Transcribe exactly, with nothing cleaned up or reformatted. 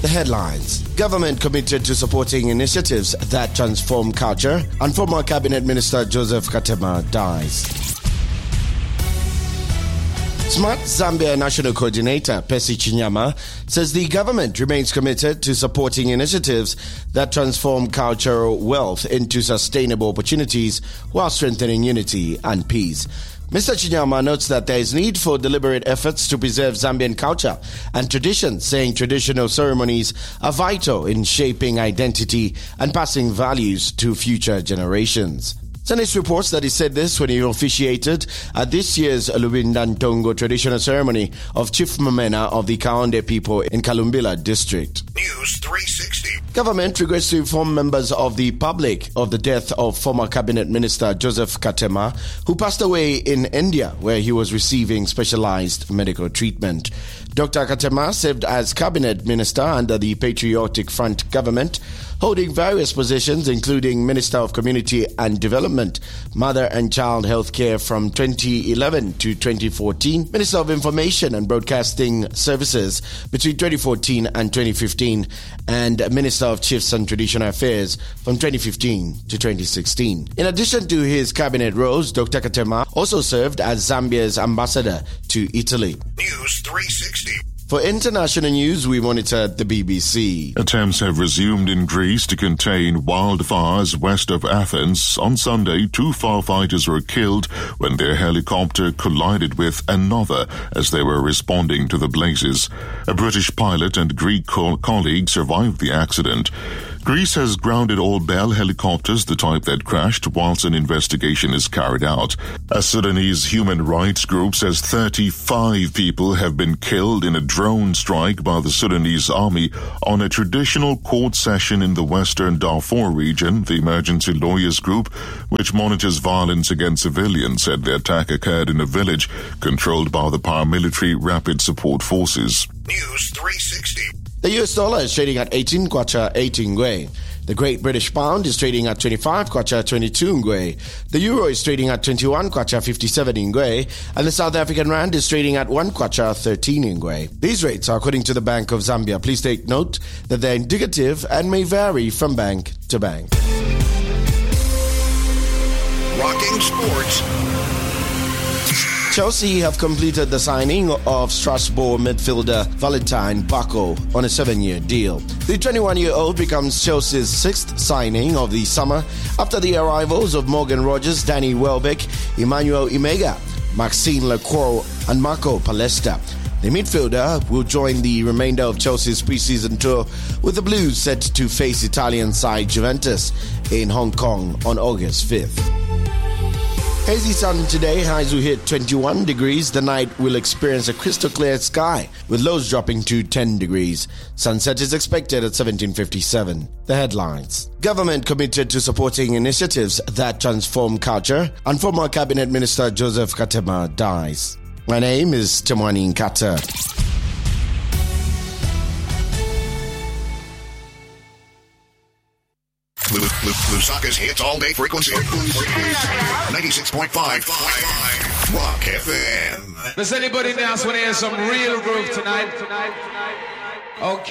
The headlines. Government committed to supporting initiatives that transform culture, and former Cabinet Minister Joseph Katema dies. Smart Zambia National Coordinator Percy Chinyama says the government remains committed to supporting initiatives that transform cultural wealth into sustainable opportunities while strengthening unity and peace. Mister Chinyama notes that there is need for deliberate efforts to preserve Zambian culture and traditions, saying traditional ceremonies are vital in shaping identity and passing values to future generations. Senate reports that he said this when he officiated at this year's Lubindantongo traditional ceremony of Chief Mamena of the Kaonde people in Kalumbila district. News three sixty. Government regrets to inform members of the public of the death of former Cabinet Minister Joseph Katema, who passed away in India, where he was receiving specialized medical treatment. Doctor Katema served as Cabinet Minister under the Patriotic Front government, holding various positions including Minister of Community and Development, Mother and Child Health Care from twenty eleven to twenty fourteen, Minister of Information and Broadcasting Services between twenty fourteen and twenty fifteen, and Minister of Chiefs and Traditional Affairs from twenty fifteen to twenty sixteen. In addition to his cabinet roles, Doctor Katema also served as Zambia's ambassador to Italy. News three sixty. For international news, we monitor the B B C. Attempts have resumed in Greece to contain wildfires west of Athens. On Sunday, two firefighters were killed when their helicopter collided with another as they were responding to the blazes. A British pilot and Greek co- colleague survived the accident. Greece has grounded all Bell helicopters, the type that crashed, whilst an investigation is carried out. A Sudanese human rights group says thirty-five people have been killed in a drone strike by the Sudanese army on a traditional court session in the western Darfur region. The emergency lawyers group, which monitors violence against civilians, said the attack occurred in a village controlled by the paramilitary Rapid Support Forces. News three sixty. The U S dollar is trading at eighteen kwacha eighteen ngwe. The Great British Pound is trading at twenty-five kwacha twenty-two ngwe. The Euro is trading at twenty-one kwacha fifty-seven ngwe. And the South African Rand is trading at one kwacha thirteen ngwe. These rates are according to the Bank of Zambia. Please take note that they're indicative and may vary from bank to bank. Rocking Sports. Chelsea have completed the signing of Strasbourg midfielder Valentine Bako on a seven-year deal. The twenty-one-year-old becomes Chelsea's sixth signing of the summer after the arrivals of Morgan Rogers, Danny Welbeck, Emmanuel Imega, Maxime Lacroix and Marco Palestra. The midfielder will join the remainder of Chelsea's pre-season tour, with the Blues set to face Italian side Juventus in Hong Kong on August fifth. Hazy sun today, highs will hit twenty-one degrees. The night will experience a crystal clear sky with lows dropping to ten degrees. Sunset is expected at seventeen fifty-seven. The headlines. Government committed to supporting initiatives that transform culture, and former Cabinet Minister Joseph Katema dies. My name is Temwani Nkata. Lusaka's hits all day frequency. ninety-six point five Rock F M. Does anybody else want to hear some real groove tonight? Okay.